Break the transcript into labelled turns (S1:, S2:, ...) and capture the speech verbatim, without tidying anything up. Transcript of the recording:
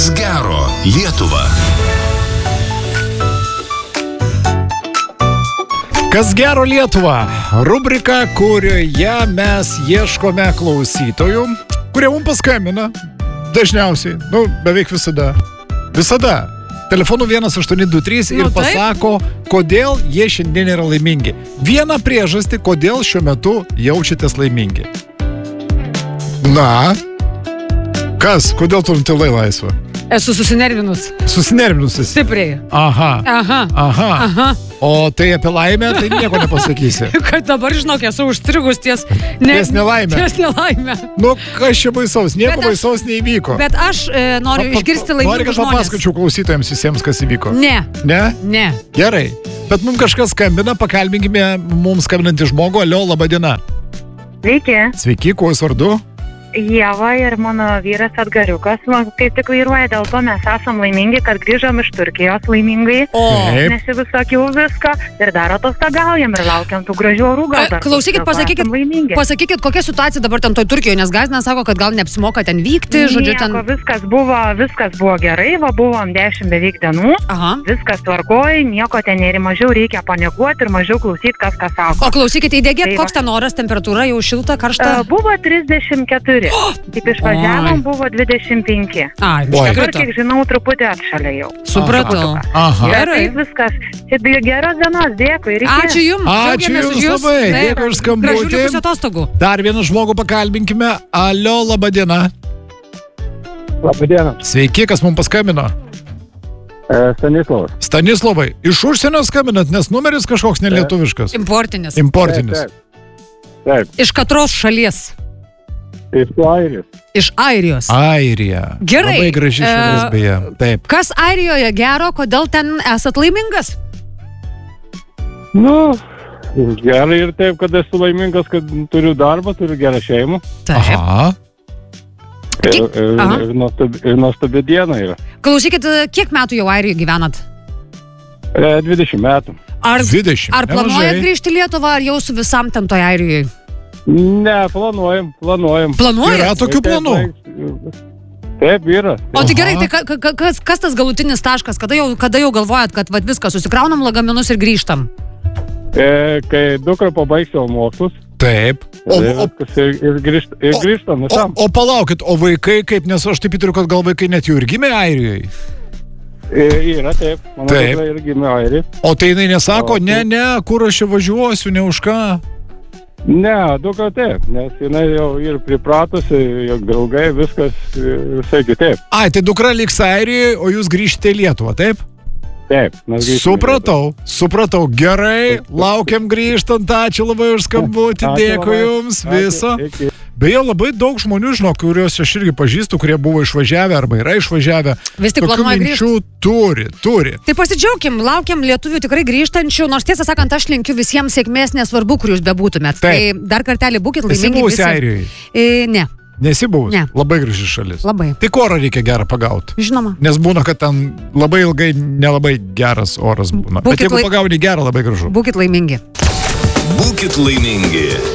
S1: Kas gero Lietuva?
S2: Kas gero Lietuva? Rubrika, kurioje mes ieškome klausytojų, kurie mums paskambina. Dažniausiai, nu, beveik visada. Visada. Telefonu vienas aštuoni du trys ir
S3: Nu, taip.
S2: pasako, kodėl jie šiandien yra laimingi. Vieną priežastį, kodėl šiuo metu jaučiatės laimingi. Na? Kas? Kodėl tu nutilai laisvą?
S3: Esu susinervinus.
S2: Susinervinusis.
S3: Stipriai.
S2: Aha.
S3: Aha.
S2: Aha.
S3: Aha.
S2: O tai apie laimę, tai nieko nepasakysi.
S3: Kad dabar, žinok, esu užstrigus ties... Ne,
S2: Ties nelaimę.
S3: Ties nelaimę.
S2: Nu, kas čia baisaus? Nieko
S3: Bet aš-
S2: baisaus neįvyko.
S3: Bet aš e, noriu
S2: Pa-
S3: išgirsti
S2: Nori,
S3: laimingus
S2: kad
S3: žmonės.
S2: papasakočiau klausytojams visiems, kas įvyko?
S3: Ne,
S2: Ne?
S3: ne.
S2: Gerai. Bet mums kažkas skambina, pakalbinkime mums skambinantį žmogų. Alio, laba diena.
S4: Sveiki,
S2: Sveiki, kuo jūs vardu?
S4: Ieva ir mano vyras Edgariukas. Man kaip tik vairuoja, dėl to mes esam laimingi, kad grįžom iš Turkijos laimingai.
S3: O,
S2: Taip.
S4: Nes jau visokių viską ir dar atostogaujam ir laukiam tų gražių orų. Gal
S3: A,
S4: dar
S3: klausykit,
S4: dėl to
S3: pasakykit-
S4: esam laimingi.
S3: pasakykit, kokia situacija dabar ten toj Turkijoje, nes gazina sako, kad gal neapsimoka ten vykti, žodžiu, ten...
S4: Nieko, viskas buvo, viskas buvo gerai, va buvom dešimt beveik dienų,
S3: Aha.
S4: viskas tvarkoja, nieko ten ir mažiau reikia panikuoti ir mažiau klausyti, kas ką sako.
S3: O klausykit, įdėgėt,
S4: Tai va.
S3: koks ten oras, temperatūra, jau šilta, karšta?
S4: E, Buvo trisdešimt keturi, taip išvažiavom,
S3: Oi.
S4: buvo dvidešimt penki.
S3: Ai,
S2: Oi.
S4: Dabar,
S3: krito.
S4: kiek žinau, truputį atšalia jau.
S3: Supratau.
S2: Aha.
S4: Ir
S3: Gerai.
S4: taip viskas. Ir geros dienos, dėkui. ir iki.
S3: Ačiū jums.
S2: Ačiū
S3: džiaugiamės
S2: jums
S3: už jus.
S2: labai,
S3: Taip.
S2: dėkui už skambutį.
S3: Gražių likusių atostogų.
S2: Dar vieną žmogų pakalbinkime. Alio, laba diena.
S5: Labadiena,
S2: Sveiki, kas mums paskambino?
S5: e, Stanislavas.
S2: Stanislavai, iš užsienio skambinat, nes numeris kažkoks nelietuviškas.
S3: Importinis.
S2: Importinis.
S5: Taip, taip.
S3: Iš katros šalies.
S5: Iš Airijos.
S3: Iš Airijos.
S2: Airija.
S3: Gerai.
S2: Labai graži šalis
S3: E,
S2: beje. Taip.
S3: Kas Airijoje gero, kodėl ten esat laimingas?
S5: Nu, gerai ir taip, kad esu laimingas, kad turiu darbą, turiu gerą šeimą.
S2: Aha.
S5: Ir,
S3: Kiek-
S5: ir,
S3: Aha.
S5: ir, nuostabi, ir nuostabi diena yra.
S3: Klausykit, kiek metų jau Airijoje gyvenat?
S5: E, dvidešimt metų.
S3: Ar,
S2: dvidešimt.
S3: ar planuojat
S2: nemažai.
S3: grįžti į Lietuvą, ar jau su visam ten toj Airijoje?
S5: Ne, planuojam, planuojam.
S3: Planuojat?
S2: Yra tokių planų.
S5: Taip, yra.
S3: O tai
S2: Aha.
S3: gerai, tai ka, ka, kas, kas tas galutinis taškas? Kada jau, kada jau galvojat, kad vat, viską susikraunam lagaminus ir grįžtam?
S5: E, kai dukra pabaigs savo mokslus,
S2: Taip. O,
S5: tai
S2: o,
S5: viskas ir, ir, grįžt, ir
S2: O-
S5: grįžtam
S2: o,
S5: visam.
S2: o palaukit, o vaikai kaip, nes aš taip įtariu, kad gal vaikai net jau ir gimė Airijoje.
S5: E, yra taip, mano
S2: Taip.
S5: dukra irgi gimė Airijoje.
S2: O tai jinai nesako,
S5: O,
S2: ne, ne, kur aš čia važiuosiu, ne už ką.
S5: Ne, dukra taip, nes jinai jau ir pripratusi, jog draugai, viskas e, visai kitaip.
S2: Ai, tai dukra liks Airijoje, o jūs grįžtate į Lietuvą, taip?
S5: Taip, mes grįžtame į
S2: Supratau, supratau. Gerai, laukiam grįžtant, ačiū labai už skambutį,
S5: Ačiū
S2: dėkui
S5: labai.
S2: jums,
S5: Ačiū,
S2: viso.
S5: iki.
S2: Beje, labai daug žmonių, žinau, kuriuos aš irgi pažįstu, kurie buvo išvažiavę arba yra išvažiavę.
S3: Vis tik
S2: Tokių
S3: planuoja
S2: minčių turi, turi.
S3: Tai pasidžiaugim, laukiam lietuvių tikrai grįžtančių, nors tiesą sakant, aš linkiu visiems sėkmės, nesvarbu, kur jūs bebūtumėt.
S2: Taip.
S3: Tai dar kartelį būkit
S2: Esi
S3: laimingi
S2: buvusi
S3: visi.
S2: Airijoje?
S3: E, ne,
S2: Nesi buvus?
S3: Ne.
S2: Labai graži šalis.
S3: labai.
S2: Tik orą reikia gerą pagauti.
S3: Žinoma.
S2: Nes būna, kad ten labai ilgai nelabai geras oras būna. Bet
S3: Būkit
S2: jeigu
S3: lai-
S2: pagauni gerą, labai gražu.
S3: Būkit laimingi.
S1: Būkit laimingi.